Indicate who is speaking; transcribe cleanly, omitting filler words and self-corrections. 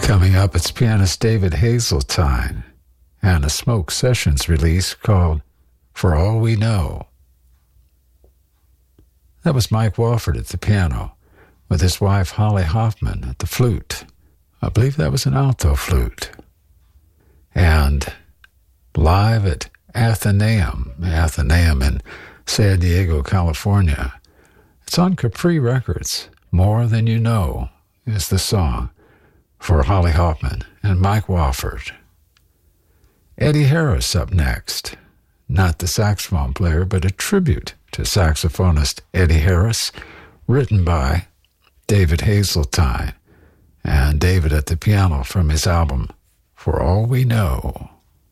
Speaker 1: Coming up, it's pianist David Hazeltine and a Smoke Sessions release called For All We Know. That was Mike Wofford at the piano with his wife Holly Hoffman at the flute. I believe that was an alto flute. And live at Athenaeum in San Diego, California. It's on Capri Records. More Than You Know is the song for Holly Hoffman and Mike Wofford. Eddie Harris up next. Not the saxophone player, but a tribute to saxophonist Eddie Harris, written by David Hazeltine, and David at the piano from his album For All We Know.